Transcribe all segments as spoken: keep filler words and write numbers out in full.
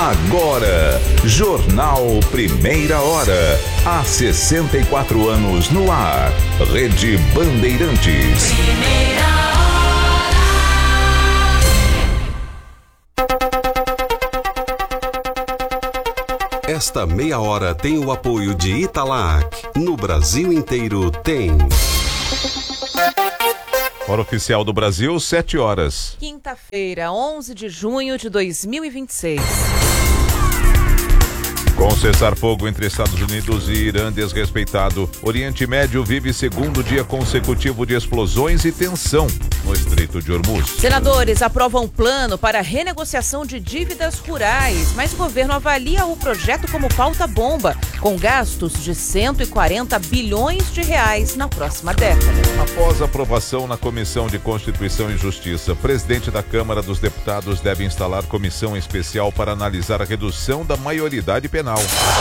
Agora, Jornal Primeira Hora. Há sessenta e quatro anos no ar. Rede Bandeirantes. Primeira hora. Esta meia hora tem o apoio de Italac. No Brasil inteiro tem. Hora oficial do Brasil, sete horas. Quinta-feira, onze de junho de dois mil e vinte e seis. Com cessar-fogo entre Estados Unidos e Irã desrespeitado, Oriente Médio vive segundo dia consecutivo de explosões e tensão no Estreito de Hormuz. Senadores aprovam plano para renegociação de dívidas rurais, mas o governo avalia o projeto como pauta-bomba, com gastos de cento e quarenta bilhões de reais na próxima década. Após aprovação na Comissão de Constituição e Justiça, presidente da Câmara dos Deputados deve instalar comissão especial para analisar a redução da maioridade penal.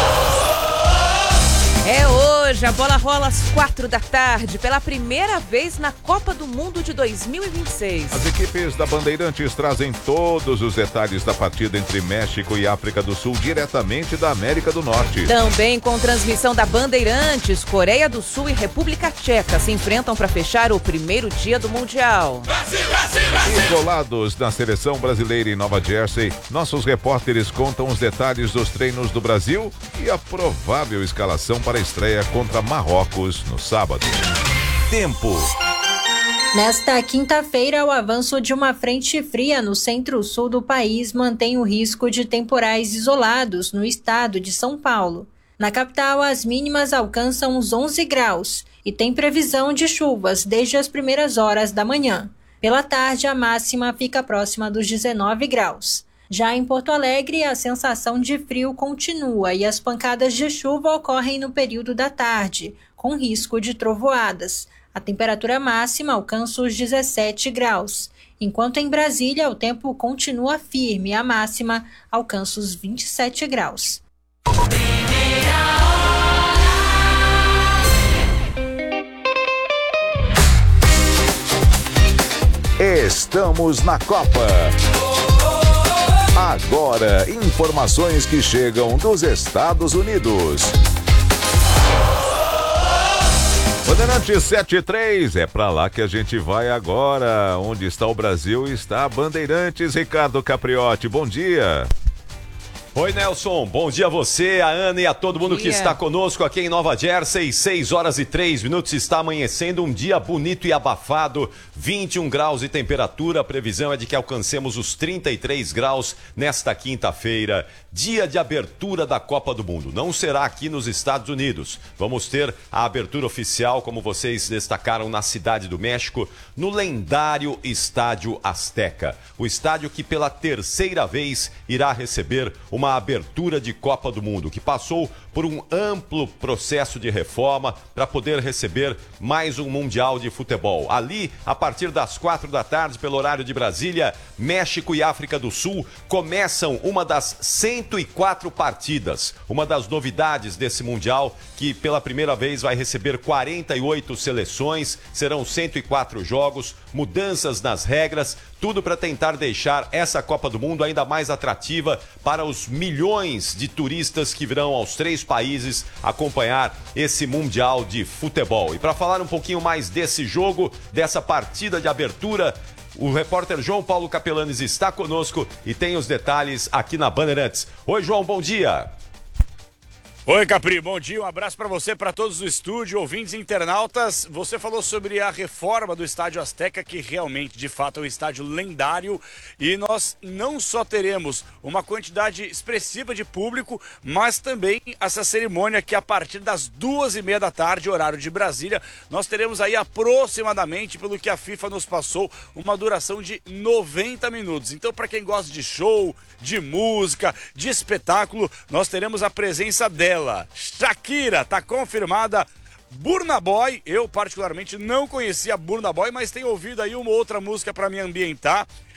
É hoje, a bola rola às quatro da tarde, pela primeira vez na Copa do Mundo de dois mil e vinte e seis. As equipes da Bandeirantes trazem todos os detalhes da partida entre México e África do Sul, diretamente da América do Norte. Também com transmissão da Bandeirantes, Coreia do Sul e República Tcheca se enfrentam para fechar o primeiro dia do Mundial. Brasil, Brasil, Brasil. Isolados na seleção brasileira em Nova Jersey, nossos repórteres contam os detalhes dos treinos do Brasil e a provável escalação para a estreia contra Marrocos no sábado. Tempo. Nesta quinta-feira, o avanço de uma frente fria no centro-sul do país mantém o risco de temporais isolados no estado de São Paulo. Na capital, as mínimas alcançam os onze graus e tem previsão de chuvas desde as primeiras horas da manhã. Pela tarde, a máxima fica próxima dos dezenove graus. Já em Porto Alegre, a sensação de frio continua e as pancadas de chuva ocorrem no período da tarde, com risco de trovoadas. A temperatura máxima alcança os dezessete graus, enquanto em Brasília o tempo continua firme e a máxima alcança os vinte e sete graus. Estamos na Copa. Agora, informações que chegam dos Estados Unidos. Bandeirantes sete e três, é pra lá que a gente vai agora. Onde está o Brasil está a Bandeirantes. Ricardo Capriotti, bom dia. Oi, Nelson, bom dia a você, a Ana e a todo mundo que está conosco aqui em Nova Jersey. Seis horas e três minutos, está amanhecendo um dia bonito e abafado, vinte e um graus de temperatura. A previsão é de que alcancemos os trinta e três graus nesta quinta-feira, dia de abertura da Copa do Mundo. Não será aqui nos Estados Unidos. Vamos ter a abertura oficial, como vocês destacaram, na Cidade do México, no lendário Estádio Azteca. O estádio que pela terceira vez irá receber uma abertura de Copa do Mundo, que passou por um amplo processo de reforma para poder receber mais um Mundial de Futebol. Ali, a partir das quatro da tarde, pelo horário de Brasília, México e África do Sul começam uma das cento e quatro partidas, uma das novidades desse Mundial, que pela primeira vez vai receber quarenta e oito seleções, serão cento e quatro jogos, mudanças nas regras, tudo para tentar deixar essa Copa do Mundo ainda mais atrativa para os milhões de turistas que virão aos três países acompanhar esse Mundial de Futebol. E para falar um pouquinho mais desse jogo, dessa partida de abertura, o repórter João Paulo Capelanes está conosco e tem os detalhes aqui na Bandeirantes. Oi, João, bom dia. Oi, Capri, bom dia, um abraço para você, para todos do estúdio, ouvintes e internautas. Você falou sobre a reforma do Estádio Azteca, que realmente, de fato, é um estádio lendário, e nós não só teremos uma quantidade expressiva de público, mas também essa cerimônia que a partir das duas e meia da tarde, horário de Brasília, nós teremos aí aproximadamente, pelo que a FIFA nos passou, uma duração de noventa minutos. Então, para quem gosta de show, de música, de espetáculo, nós teremos a presença dela. Shakira, tá confirmada. Burna Boy, eu particularmente não conhecia Burna Boy, mas tenho ouvido aí uma outra música para me ambientar.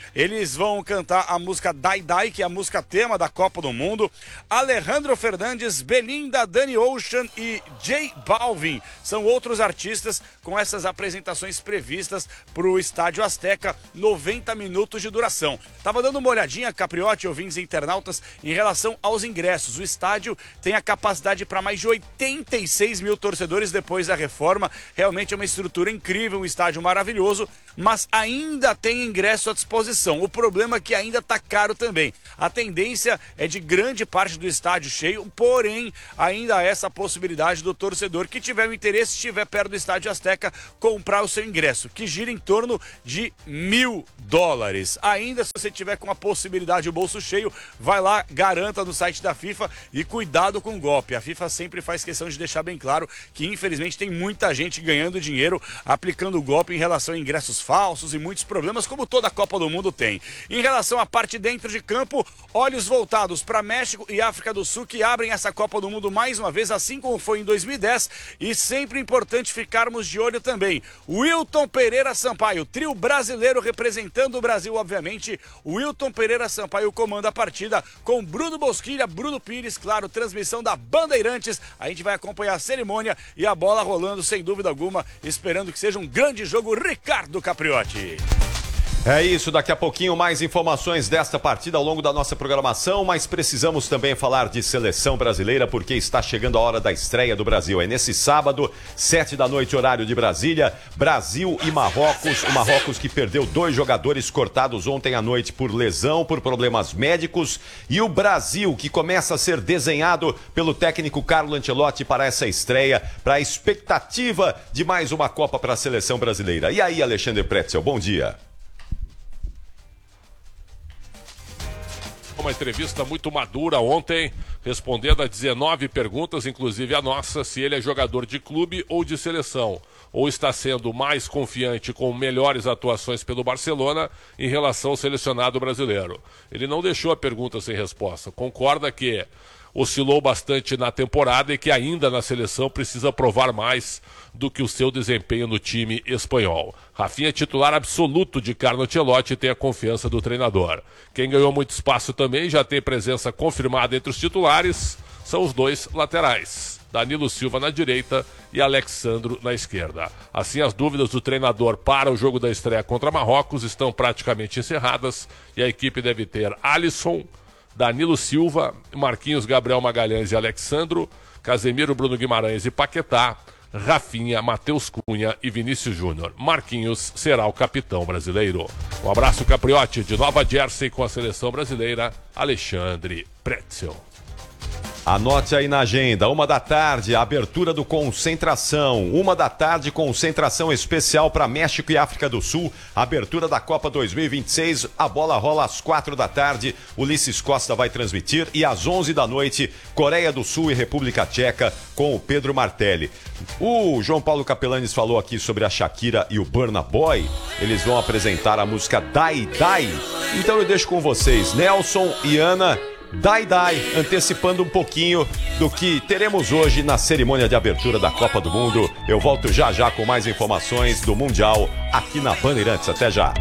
Eles vão cantar a música Dai Dai, que é a música tema da Copa do Mundo. Alejandro Fernandes, Belinda, Danny Ocean e J Balvin são outros artistas com essas apresentações previstas para o Estádio Azteca, noventa minutos de duração. Tava dando uma olhadinha, Capriotti, ouvintes e internautas, em relação aos ingressos. O estádio tem a capacidade para mais de oitenta e seis mil torcedores depois da reforma. Realmente é uma estrutura incrível, um estádio maravilhoso, mas ainda tem ingresso à disposição. O problema é que ainda está caro também. A tendência é de grande parte do estádio cheio, porém ainda há essa possibilidade do torcedor que tiver o interesse, estiver perto do Estádio Azteca, comprar o seu ingresso, que gira em torno de mil dólares. Ainda, se você tiver com a possibilidade o bolso cheio, vai lá, garanta no site da FIFA e cuidado com o golpe. A FIFA sempre faz questão de deixar bem claro que infelizmente tem muita gente ganhando dinheiro aplicando o golpe em relação a ingressos falsos e muitos problemas, como toda a Copa do Mundo tem. Em relação à parte dentro de campo, olhos voltados para México e África do Sul, que abrem essa Copa do Mundo mais uma vez, assim como foi em dois mil e dez, e sempre importante ficarmos de olho também. Wilton Pereira Sampaio, trio brasileiro representando o Brasil, obviamente. Wilton Pereira Sampaio comanda a partida com Bruno Bosquilha, Bruno Pires, claro, transmissão da Bandeirantes. A gente vai acompanhar a cerimônia e a bola rolando, sem dúvida alguma, esperando que seja um grande jogo. Ricardo Capriotti. É isso, daqui a pouquinho mais informações desta partida ao longo da nossa programação, mas precisamos também falar de seleção brasileira porque está chegando a hora da estreia do Brasil. É nesse sábado, sete da noite, horário de Brasília, Brasil e Marrocos. O Marrocos que perdeu dois jogadores cortados ontem à noite por lesão, por problemas médicos, e o Brasil que começa a ser desenhado pelo técnico Carlo Ancelotti para essa estreia, para a expectativa de mais uma Copa para a seleção brasileira. E aí, Alexandre Pretzel, bom dia. Uma entrevista muito madura ontem, respondendo a dezenove perguntas, inclusive a nossa, se ele é jogador de clube ou de seleção, ou está sendo mais confiante com melhores atuações pelo Barcelona em relação ao selecionado brasileiro. Ele não deixou a pergunta sem resposta, concorda que oscilou bastante na temporada e que ainda na seleção precisa provar mais do que o seu desempenho no time espanhol. Rafinha é titular absoluto de Carlo Ancelotti e tem a confiança do treinador. Quem ganhou muito espaço também, já tem presença confirmada entre os titulares, são os dois laterais. Danilo Silva na direita e Alexandro na esquerda. Assim, as dúvidas do treinador para o jogo da estreia contra Marrocos estão praticamente encerradas e a equipe deve ter Alisson, Danilo Silva, Marquinhos, Gabriel Magalhães e Alexandro, Casemiro, Bruno Guimarães e Paquetá, Rafinha, Matheus Cunha e Vinícius Júnior. Marquinhos será o capitão brasileiro. Um abraço, Capriotti, de Nova Jersey com a seleção brasileira, Alexandre Pretzel. Anote aí na agenda, uma da tarde, a abertura do Concentração. Uma da tarde, concentração especial para México e África do Sul. Abertura da Copa dois mil e vinte e seis. A bola rola às quatro da tarde. Ulisses Costa vai transmitir. E às onze da noite, Coreia do Sul e República Tcheca com o Pedro Martelli. O João Paulo Capelanes falou aqui sobre a Shakira e o Burna Boy. Eles vão apresentar a música Dai Dai. Então eu deixo com vocês, Nelson e Ana. Dai Dai, antecipando um pouquinho do que teremos hoje na cerimônia de abertura da Copa do Mundo. Eu volto já já com mais informações do Mundial aqui na Bandeirantes. Até já.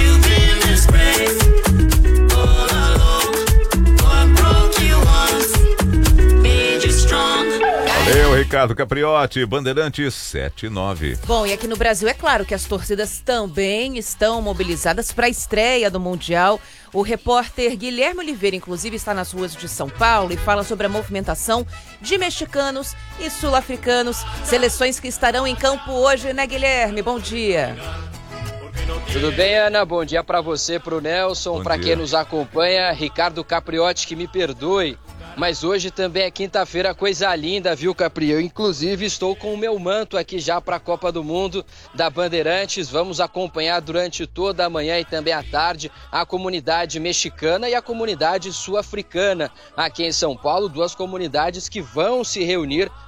Valeu, Ricardo Capriotti, Bandeirantes sete e nove. Bom, e aqui no Brasil é claro que as torcidas também estão mobilizadas para a estreia do Mundial. O repórter Guilherme Oliveira, inclusive, está nas ruas de São Paulo e fala sobre a movimentação de mexicanos e sul-africanos, seleções que estarão em campo hoje, né, Guilherme? Bom dia. Tudo bem, Ana? Bom dia para você, pro Nelson, para quem nos acompanha, Ricardo Capriotti, que me perdoe. Mas hoje também é quinta-feira, coisa linda, viu, Capri? Eu, inclusive, estou com o meu manto aqui já para a Copa do Mundo da Bandeirantes. Vamos acompanhar durante toda a manhã e também à tarde a comunidade mexicana e a comunidade sul-africana aqui em São Paulo. Duas comunidades que vão se reunir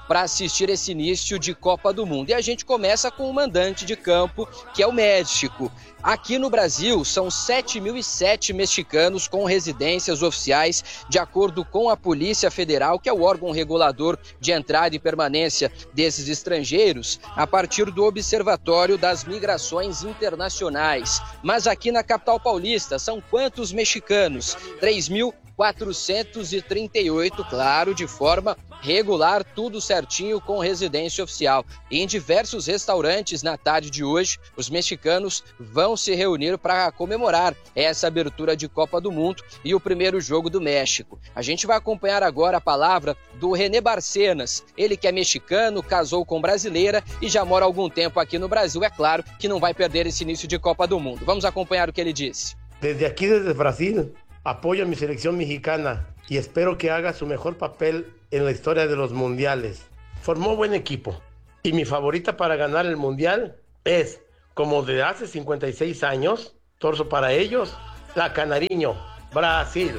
para assistir esse início de Copa do Mundo. E a gente começa com o mandante de campo, que é o México. Aqui no Brasil, são sete mil e sete mexicanos com residências oficiais, de acordo com a Polícia Federal, que é o órgão regulador de entrada e permanência desses estrangeiros, a partir do Observatório das Migrações Internacionais. Mas aqui na capital paulista, são quantos mexicanos? três mil quatrocentos e trinta e oito, claro, de forma regular, tudo certinho, com residência oficial. E em diversos restaurantes na tarde de hoje, os mexicanos vão se reunir para comemorar essa abertura de Copa do Mundo e o primeiro jogo do México. A gente vai acompanhar agora a palavra do René Barcenas, ele que é mexicano, casou com brasileira e já mora há algum tempo aqui no Brasil. É claro que não vai perder esse início de Copa do Mundo. Vamos acompanhar o que ele disse. Desde aqui, desde Brasil, apoyo a mi selección mexicana y espero que haga su mejor papel en la historia de los mundiales. Formó buen equipo y mi favorita para ganar el mundial es, como de hace cincuenta y seis años, torzo para ellos, la Canariño, Brasil.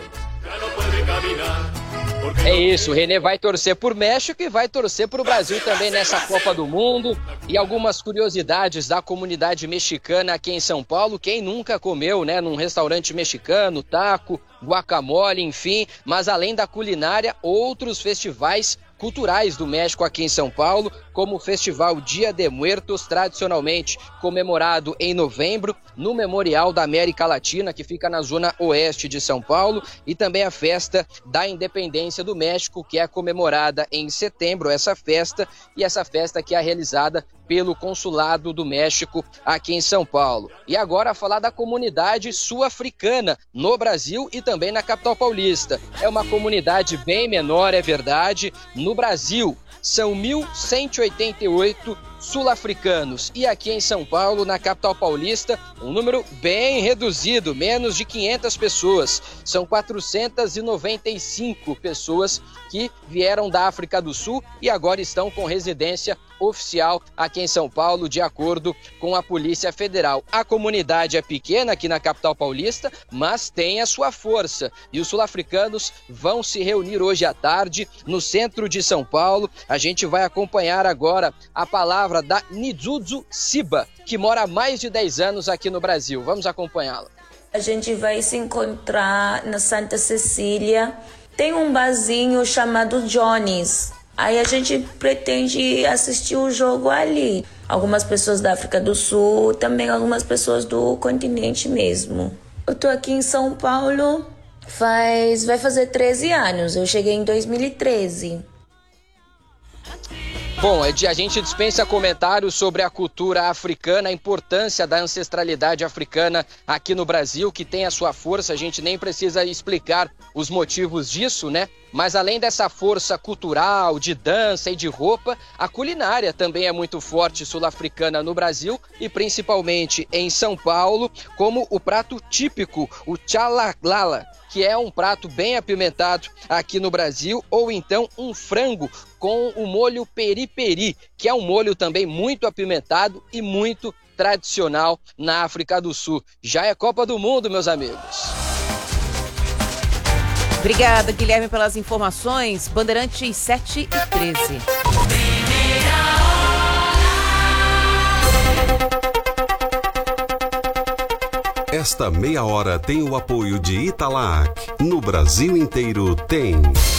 É isso, o René vai torcer por México e vai torcer por o Brasil também nessa Copa do Mundo. E algumas curiosidades da comunidade mexicana aqui em São Paulo. Quem nunca comeu, né, num restaurante mexicano, taco, guacamole, enfim. Mas além da culinária, outros festivais culturais do México aqui em São Paulo, como o Festival Dia de Muertos, tradicionalmente comemorado em novembro, no Memorial da América Latina, que fica na zona oeste de São Paulo, e também a Festa da Independência do México, que é comemorada em setembro, essa festa, e essa festa que é realizada pelo Consulado do México aqui em São Paulo. E agora falar da comunidade sul-africana no Brasil e também na capital paulista. É uma comunidade bem menor, é verdade. No Brasil, são mil cento e oitenta e oito sul-africanos. E aqui em São Paulo, na capital paulista, um número bem reduzido, menos de quinhentas pessoas. São quatrocentas e noventa e cinco pessoas que vieram da África do Sul e agora estão com residência oficial aqui em São Paulo, de acordo com a Polícia Federal. A comunidade é pequena aqui na capital paulista, mas tem a sua força. E os sul-africanos vão se reunir hoje à tarde no centro de São Paulo. A gente vai acompanhar agora a palavra da Nizuzu Siba, que mora há mais de dez anos aqui no Brasil. Vamos acompanhá-la. A gente vai se encontrar na Santa Cecília. Tem um barzinho chamado Johnny's. Aí a gente pretende assistir o jogo ali. Algumas pessoas da África do Sul, também algumas pessoas do continente mesmo. Eu tô aqui em São Paulo faz... vai fazer treze anos. Eu cheguei em dois mil e treze. Bom, a gente dispensa comentários sobre a cultura africana, a importância da ancestralidade africana aqui no Brasil, que tem a sua força. A gente nem precisa explicar os motivos disso, né? Mas além dessa força cultural, de dança e de roupa, a culinária também é muito forte sul-africana no Brasil e principalmente em São Paulo, como o prato típico, o tchalalala, que é um prato bem apimentado aqui no Brasil, ou então um frango com o molho peri-peri, que é um molho também muito apimentado e muito tradicional na África do Sul. Já é Copa do Mundo, meus amigos. Obrigada, Guilherme, pelas informações. Bandeirantes sete e treze. Esta meia hora tem o apoio de Italac. No Brasil inteiro tem.